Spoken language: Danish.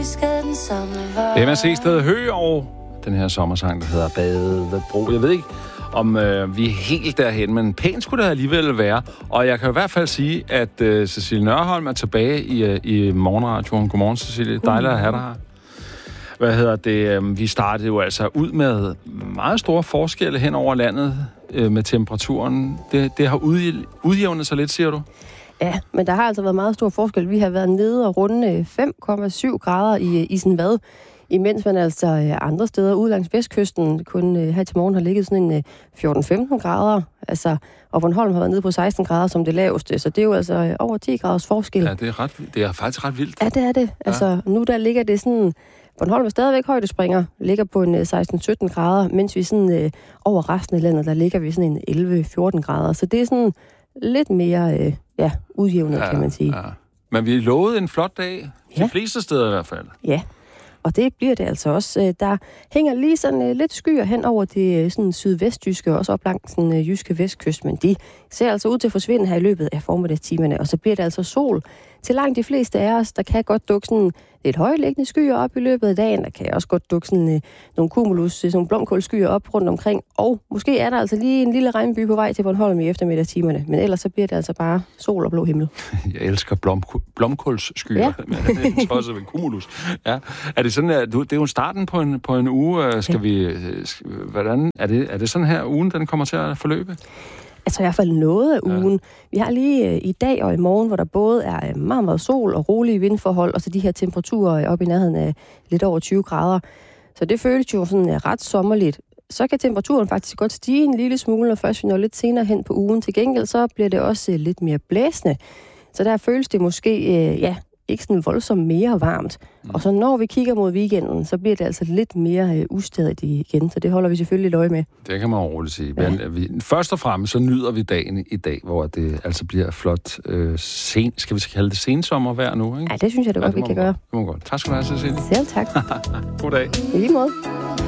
vi skal den samme vej. MSC Sted Hø og den her sommersang, der hedder Badebro. Jeg ved ikke, om vi er helt derhen, men pænt skulle det alligevel være. Og jeg kan i hvert fald sige, at Cecilie Nørholm er tilbage i morgenradioen. Godmorgen, Cecilie. Dejligt at have dig her. Vi startede jo altså ud med meget store forskelle hen over landet med temperaturen. Det har udjævnet sig lidt, siger du? Ja, men der har altså været meget stor forskel. Vi har været nede og runde 5,7 grader i Issenvad, imens man altså andre steder ude langs vestkysten kun her til morgen har ligget sådan en 14-15 grader. Altså, og Bornholm har været nede på 16 grader som det laveste, så det er jo altså over 10 graders forskel. Ja, det er faktisk ret vildt. Ja, det er det. Altså, nu der ligger det sådan... Bornholm er stadigvæk højdespringer, ligger på en 16-17 grader, mens vi sådan over resten af landet, der ligger vi sådan en 11-14 grader. Så det er sådan lidt mere udjævnet, kan man sige. Ja. Men vi lovede en flot dag, de fleste steder i hvert fald. Ja, og det bliver det altså også. Der hænger lige sådan lidt skyer hen over det sådan sydvestjyske, også op langs den jyske vestkyst, men de ser altså ud til at forsvinde her i løbet af formiddagstimerne, og så bliver det altså sol til langt de fleste af os. Der kan godt dukke sådan lidt højliggende skyer op i løbet af dagen. Der kan også godt dukke sådan nogle cumulus, sådan nogle blomkålskyer op rundt omkring. Og måske er der altså lige en lille regnby på vej til Bornholm i eftermiddagstimerne. Men ellers så bliver det altså bare sol og blå himmel. Jeg elsker blomkålskyer. Ja. Men også ved cumulus. Ja. Er det sådan, at det er jo starten på en uge. Hvordan er det sådan her ugen, den kommer til at forløbe? Altså i hvert fald noget af ugen. Vi har lige i dag og i morgen, hvor der både er meget, meget sol og rolige vindforhold, og så de her temperaturer op i nærheden af lidt over 20 grader. Så det føles jo sådan ret sommerligt. Så kan temperaturen faktisk godt stige en lille smule, når først vi når lidt senere hen på ugen. Til gengæld så bliver det også lidt mere blæsende. Så der føles det måske, ikke sådan voldsomt mere varmt. Og så når vi kigger mod weekenden, så bliver det altså lidt mere ustadigt igen. Så det holder vi selvfølgelig lidt øje med. Det kan man roligt sige. Ja. Men først og fremmest så nyder vi dagen i dag, hvor det altså bliver flot skal vi kalde det sensommervejr nu, ikke? Ja, det synes jeg da godt, vi kan gøre. Det må godt. Tak skal du have, Cecilie. Selv tak. God dag. I lige måde.